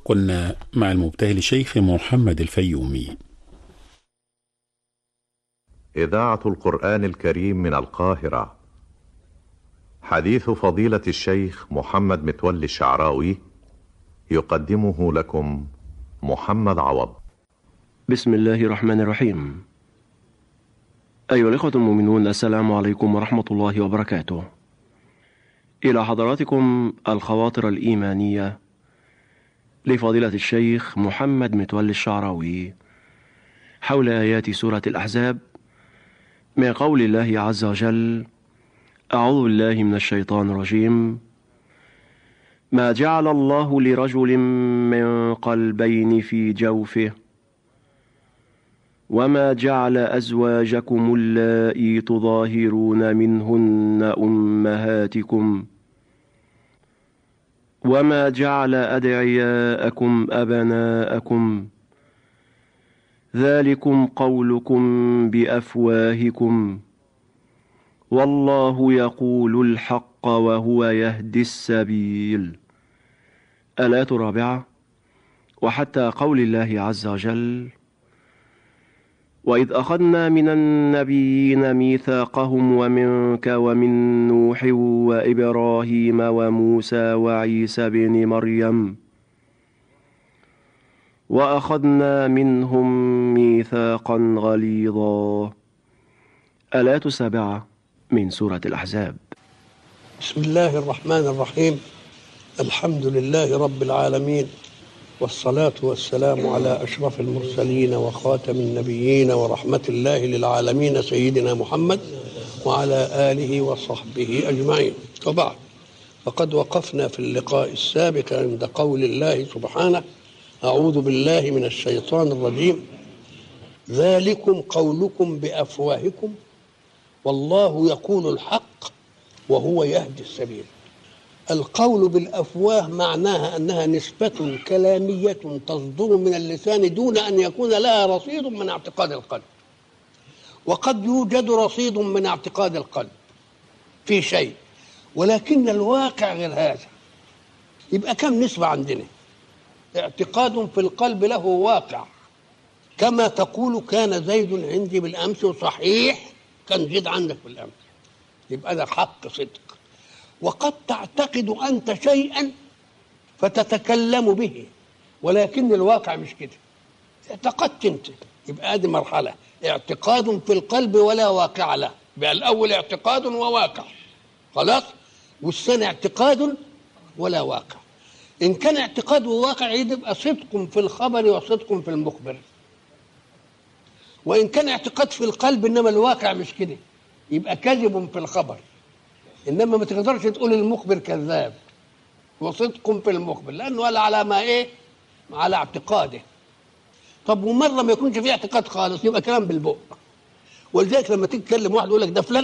كنا مع المبتهل الشيخ محمد الفيومي. إذاعة القرآن الكريم من القاهرة. حديث فضيلة الشيخ محمد متولي الشعراوي يقدمه لكم محمد عوض. بسم الله الرحمن الرحيم. أيها الإخوة المؤمنون، السلام عليكم ورحمة الله وبركاته. إلى حضراتكم الخواطر الإيمانية لفضيلة الشيخ محمد متولي الشعراوي حول آيات سورة الأحزاب من قول الله عز وجل: أعوذ بالله من الشيطان الرجيم. ما جعل الله لرجل من قلبين في جوفه وما جعل أزواجكم اللائي تظاهرون منهن أمهاتكم وما جعل أدعياءكم أبناءكم ذلكم قولكم بأفواهكم والله يقول الحق وهو يهدي السبيل. الآية الرابعة. وحتى قول الله عز وجل: وإذ أخذنا من النبيين ميثاقهم ومنك ومن نوح وإبراهيم وموسى وعيسى بن مريم وأخذنا منهم ميثاقا غليظا. الآية السابعة من سورة الأحزاب. بسم الله الرحمن الرحيم. الحمد لله رب العالمين، والصلاة والسلام على أشرف المرسلين وخاتم النبيين ورحمة الله للعالمين سيدنا محمد وعلى آله وصحبه أجمعين. وبعد، فقد وقفنا في اللقاء السابق عند قول الله سبحانه: أعوذ بالله من الشيطان الرجيم، ذلكم قولكم بأفواهكم والله يقول الحق وهو يهدي السبيل. القول بالأفواه معناها أنها نسبة كلامية تصدر من اللسان دون أن يكون لها رصيد من اعتقاد القلب. وقد يوجد رصيد من اعتقاد القلب في شيء، ولكن الواقع غير هذا. يبقى كم نسبة عندنا؟ اعتقاد في القلب له واقع، كما تقول كان زيد عندي بالأمس، وصحيح كان زيد عندك بالأمس، يبقى ده حق صدق. وقد تعتقد أنت شيئا فتتكلم به، ولكن الواقع مش كده، اعتقدت أنت، يبقى هذه مرحلة اعتقاد في القلب ولا واقع له. يبقى الأول اعتقاد وواقع، خلاص، والثاني اعتقاد ولا واقع. إن كان اعتقاد وواقع يبقى صدق في الخبر وصدق في المخبر. وإن كان اعتقاد في القلب إنما الواقع مش كده، يبقى كذب في الخبر. إنما ما تقدرش تقول المخبر كذاب، وصدق في المخبر، لأنه قال على ما إيه؟ على اعتقاده. طب ومرة ما يكونش فيه اعتقاد خالص، يبقى كلام بالبق. ولذلك لما تيجي تكلم واحد يقول لك ده فلان